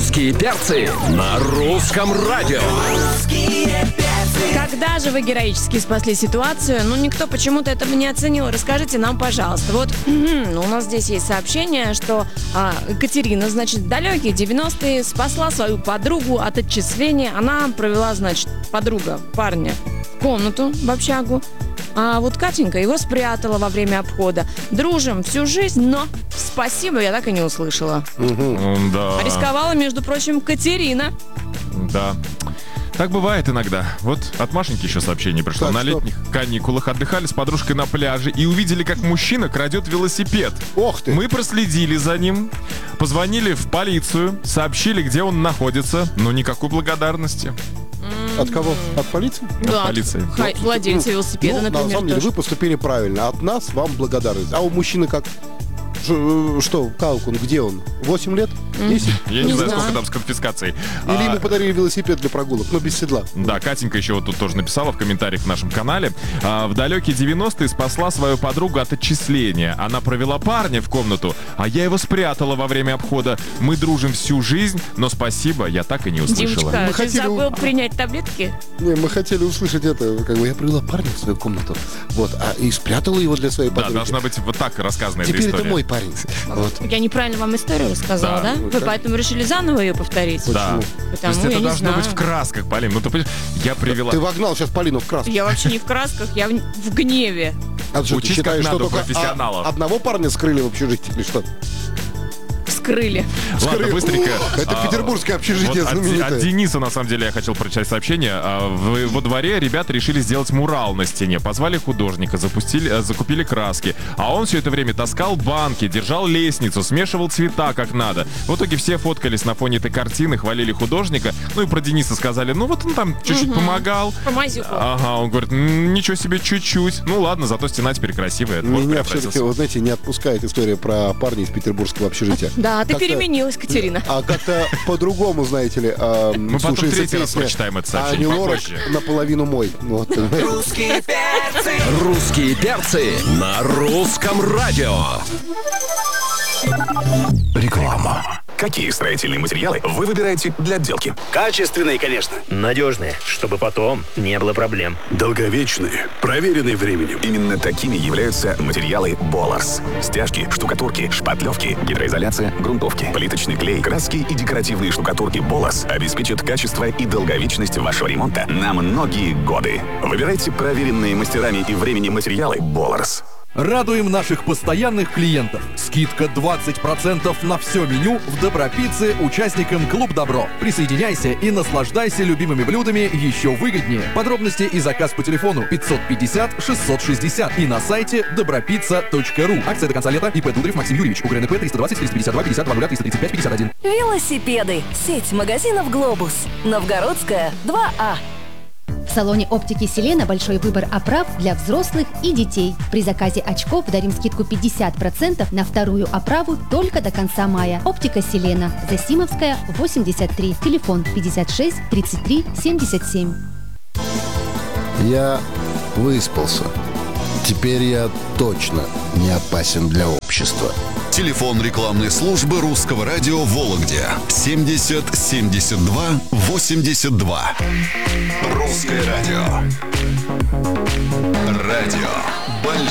Русские перцы на русском радио. Когда же вы героически спасли ситуацию? Никто почему-то этого не оценил. Расскажите нам, пожалуйста. Вот у нас здесь есть сообщение, что Екатерина, значит, в далекие 90-е спасла свою подругу от отчисления. Она провела, значит, подруга парня в комнату в общагу. А вот Катенька его спрятала во время обхода. Дружим всю жизнь, но спасибо я так и не услышала. Да. Рисковала, между прочим, Катерина. Да. Так бывает иногда. Вот от Машеньки еще сообщение пришло. Так, на летних каникулах отдыхали с подружкой на пляже и увидели, как мужчина крадет велосипед. Ох ты! Мы проследили за ним, позвонили в полицию, сообщили, где он находится, но никакой благодарности. От кого? От полиции? Да, полиции. Владельца велосипеда, На например, самом деле тоже. вы поступили правильно. От нас вам благодарность. А у мужчины как? Что, как он, где он? 8 лет? 10? Я не Не знаю, знаю. сколько там с конфискацией. Или ему подарили велосипед для прогулок, но без седла? Да, Катенька еще вот тут тоже написала в комментариях в нашем канале. В далекие 90-е спасла свою подругу от отчисления. Она провела парня в комнату, а я его спрятала во время обхода. Мы дружим всю жизнь, но спасибо, я так и не услышала. Димочка, Мы ты хотели- забыл принять таблетки? Не, мы хотели услышать это, как бы я привела парня в свою комнату, вот, и спрятала его для своей Да, подруги. должна быть вот так рассказана эта Теперь история. это мой парень. Вот. Я неправильно вам историю рассказала, Да. да? Вы поэтому решили заново ее повторить? Да. Почему? То Потому есть я это не должно знаю. быть в красках, Полин. Ну, ты понимаешь, я привела... Ты вогнал сейчас Полину в краску. Я вообще не в красках, я в гневе. А что, Учись, ты считаешь, как что надо у только профессионалов. одного парня скрыли в общежитии или что? Вскрыли. Ладно, Скрыли. быстренько. Это петербургское общежитие Вот от знаменитое. Дениса, на самом деле, я хотел прочитать сообщение. Во дворе ребята решили сделать мурал на стене. Позвали художника, закупили краски. А он все это время таскал банки, держал лестницу, смешивал цвета как надо. В итоге все фоткались на фоне этой картины, хвалили художника. Ну и про Дениса сказали, ну вот он там чуть-чуть помогал. Помазюку. Ага, он говорит, ничего себе, чуть-чуть. Ну ладно, зато стена теперь красивая. Двор Меня преобразился. все-таки, вот знаете, не отпускает история про парня из петербургского общежития. Да, ты Как-то- переменилась, Катерина. А как-то по-другому, знаете ли, Мы потом слушается третий раз песня прочитаем это «А сообщение не лорак попозже. наполовину мой». Вот, понимаете? Русские перцы на русском радио. Реклама. Какие строительные материалы вы выбираете для отделки? Качественные, конечно. Надежные, чтобы потом не было проблем. Долговечные, проверенные временем. Именно такими являются материалы Боларс. Стяжки, штукатурки, шпатлевки, гидроизоляция, грунтовки, плиточный клей, краски и декоративные штукатурки Боларс обеспечат качество и долговечность вашего ремонта на многие годы. Выбирайте проверенные мастерами и временем материалы Боларс. Радуем наших постоянных клиентов. Скидка 20% на все меню в Добропицце участникам Клуб Добро. Присоединяйся и наслаждайся любимыми блюдами еще выгоднее. Подробности и заказ по телефону 550 660 и на сайте dobropizza.ru. Акция до конца лета. ИП Дудрев Максим Юрьевич. УКРНП 320 352 52 0 335 51. Велосипеды. Сеть магазинов «Глобус». Новгородская, 2А. В салоне оптики «Селена» большой выбор оправ для взрослых и детей. При заказе очков дарим скидку 50% на вторую оправу только до конца мая. Оптика «Селена». Засимовская, 83. Телефон 56 33 77. Я выспался. Теперь я точно не опасен для общества. Телефон рекламной службы русского радио «Вологде» 70 72 82. Русское радио. Радио большой